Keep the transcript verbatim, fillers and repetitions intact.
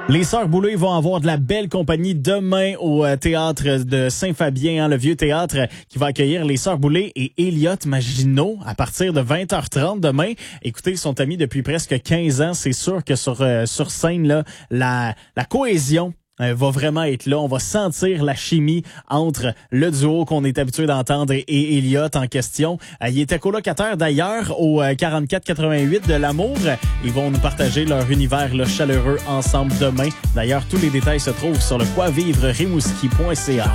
Les Sœurs Boulay vont avoir de la belle compagnie demain au euh, théâtre de Saint-Fabien, hein, le vieux théâtre euh, qui va accueillir les Sœurs Boulay et Elliot Maginot à partir de vingt heures trente demain. Écoutez, ils sont amis depuis presque quinze ans. C'est sûr que sur euh, sur scène, là, la, la cohésion euh, va vraiment être là. On va sentir la chimie entre le duo qu'on est habitué d'entendre et, et Elliot en question. Euh, il était colocataire d'ailleurs au euh, quarante-quatre quatre-vingt-huit de l'Amour. Ils vont nous partager leur univers là, chaleureux ensemble demain. D'ailleurs, tous les détails se trouvent sur le quoi vivre rimouski point c a.